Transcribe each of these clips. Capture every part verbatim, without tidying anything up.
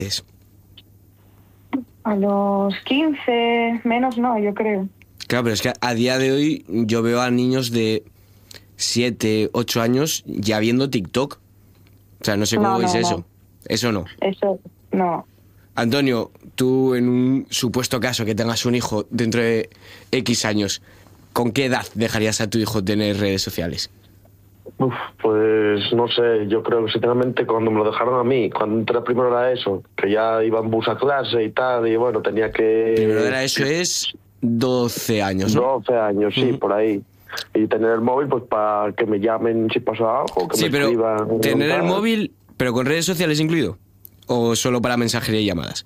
Es. A los quince, menos no, yo creo. Claro, pero es que a día de hoy yo veo a niños de siete, ocho años ya viendo TikTok. O sea, no sé cómo No, veis no, eso. no. Eso no. Eso, no. Antonio, tú en un supuesto caso que tengas un hijo dentro de X años, ¿con qué edad dejarías a tu hijo tener redes sociales? Uf, pues no sé, yo creo que sinceramente cuando me lo dejaron a mí, cuando entré primero era eso, que ya iba en bus a clase y tal, y bueno, tenía que... Primero era eso es doce años, ¿no? doce años, sí, Uh-huh. por ahí. Y tener el móvil pues para que me llamen si pasa algo, que Sí, me pero escriban. tener el tal. móvil, pero con redes sociales incluido, o solo para mensajería y llamadas.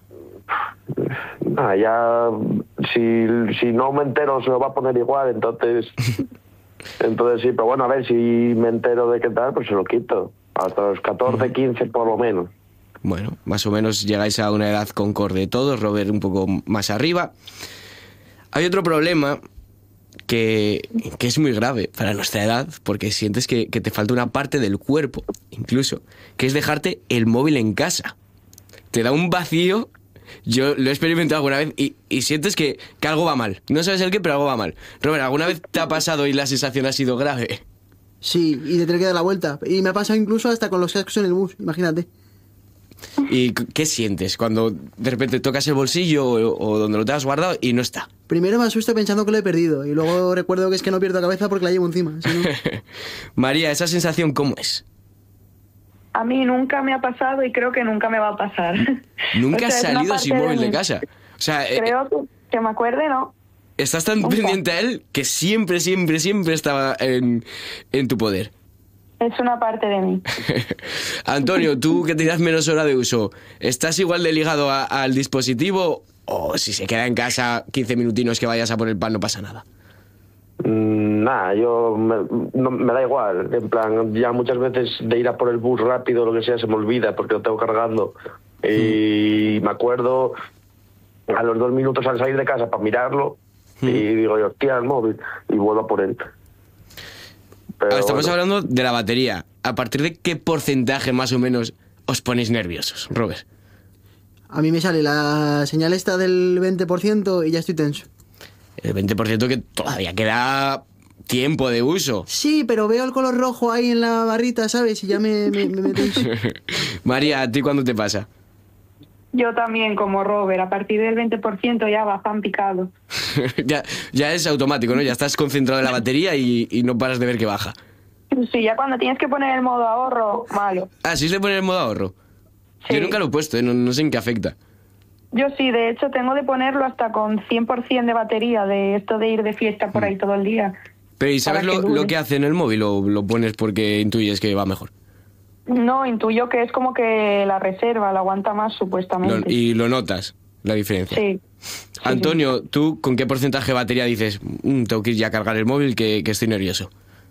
Ah, ya, si, si no me entero se lo va a poner igual, entonces... entonces sí, pero bueno, a ver, si me entero de qué tal, pues se lo quito. Hasta los catorce, quince por lo menos. Bueno, más o menos llegáis a una edad concorde todos, Robert un poco más arriba. Hay otro problema que, que es muy grave para nuestra edad, porque sientes que, que te falta una parte del cuerpo, incluso, que es dejarte el móvil en casa. Te da un vacío. Yo lo he experimentado alguna vez y, y sientes que, que algo va mal. No sabes el qué, pero algo va mal. Robert, ¿alguna vez te ha pasado y la sensación ha sido grave? Sí, y de tener que dar la vuelta. Y me ha pasado incluso hasta con los cascos en el bus, imagínate. ¿Y qué sientes cuando de repente tocas el bolsillo o, o donde lo te has guardado y no está? Primero me asusto pensando que lo he perdido. Y luego recuerdo que es que no pierdo cabeza porque la llevo encima. Si no... María, ¿esa sensación cómo es? A mí nunca me ha pasado y creo que nunca me va a pasar. Nunca O sea, has es una salido parte sin móvil mí. de casa. O sea, eh, Creo que, que me acuerde, ¿no? estás tan Nunca. pendiente a él que siempre, siempre, siempre estaba en, en tu poder. Es una parte de mí. Antonio, tú que tienes menos hora de uso, ¿estás igual de ligado a- al dispositivo o si se queda en casa quince minutinos que vayas a por el pan no pasa nada? Mm, nada, yo me, no, me da igual. En plan, ya muchas veces de ir a por el bus rápido, lo que sea, se me olvida porque lo tengo cargando. Y me acuerdo a los dos minutos al salir de casa para mirarlo y digo yo, hostia, el móvil, y vuelvo a por él. Pero Ah, Estamos bueno. hablando de la batería. ¿A partir de qué porcentaje más o menos os ponéis nerviosos, Robert? A mí me sale la señal esta del veinte por ciento y ya estoy tenso. El veinte por ciento que todavía queda tiempo de uso. Sí, pero veo el color rojo ahí en la barrita, ¿sabes? Y ya me, me, me metéis. María, ¿a ti cuándo te pasa? Yo también, como Robert, a partir del veinte por ciento ya va pan picado. ya, ya es automático, ¿no? Ya estás concentrado en la batería y, y no paras de ver que baja. Sí, ya cuando tienes que poner el modo ahorro, malo. Ah, ¿sí se pone el modo ahorro? Sí. Yo nunca lo he puesto, ¿eh? no, no sé en qué afecta. Yo sí, de hecho tengo de ponerlo hasta con cien por ciento de batería, de esto de ir de fiesta por ahí todo el día. Pero ¿y sabes Para que lo, dure. lo que hace en el móvil o lo pones porque intuyes que va mejor? No, intuyo que es como que la reserva, la aguanta más Lo- supuestamente. y lo notas, la diferencia. Sí. Sí, Antonio, ¿tú con qué porcentaje de batería dices, "Mm, tengo que ir ya a cargar el móvil que, que estoy nervioso"?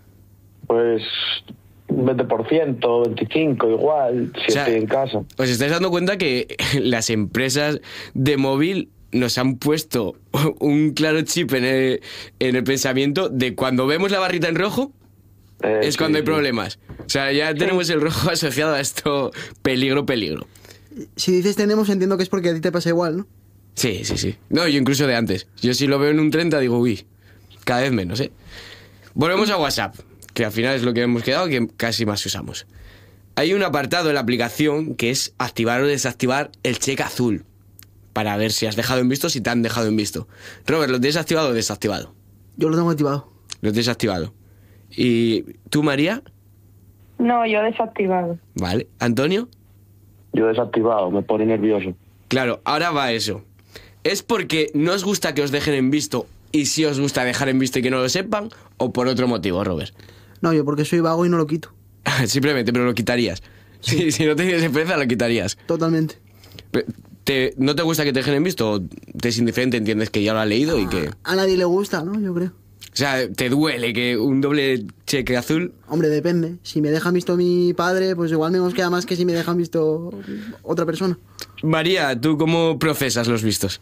Pues veinte por ciento, veinticinco por ciento igual, si O sea, estoy en casa. ¿Os estáis dando cuenta que las empresas de móvil nos han puesto un claro chip en el, en el pensamiento de cuando vemos la barrita en rojo, Eh, es sí, cuando hay sí. problemas? O sea, ya tenemos el rojo asociado a esto, peligro, peligro. Si dices tenemos, entiendo que es porque a ti te pasa igual, ¿no? Sí, sí, sí. No, yo incluso de antes. Yo si lo veo en un treinta digo, uy, cada vez menos, ¿eh? Volvemos a WhatsApp, que al final es lo que hemos quedado, que casi más usamos. Hay un apartado en la aplicación que es activar o desactivar el check azul, para ver si has dejado en visto, si te han dejado en visto. Robert, ¿lo tienes activado o desactivado? Yo lo tengo activado. Lo tienes activado. ¿Y tú, María? No, yo desactivado. Vale. ¿Antonio? Yo desactivado, me pone nervioso. Claro, ahora va eso. ¿Es porque no os gusta que os dejen en visto y si os gusta dejar en visto y que no lo sepan? ¿O por otro motivo, Robert? No, yo porque soy vago y no lo quito. Simplemente, pero lo quitarías. Si, si no te tienes empresa, lo quitarías. Totalmente. Pe- Te, ¿No te gusta que te dejen en visto o te es indiferente, entiendes que ya lo has leído y que... A nadie le gusta, ¿no? Yo creo. O sea, ¿te duele que un doble cheque azul? Hombre, depende. Si me dejan visto mi padre, pues igual me mosquea más que si me dejan visto otra persona. María, ¿tú cómo procesas los vistos?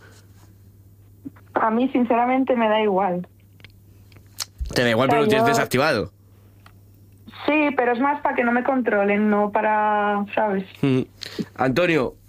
A mí, sinceramente, me da igual. Te da igual, O sea, pero lo tienes yo- desactivado. Sí, pero es más para que no me controlen, no para, ¿sabes? Mm. Antonio,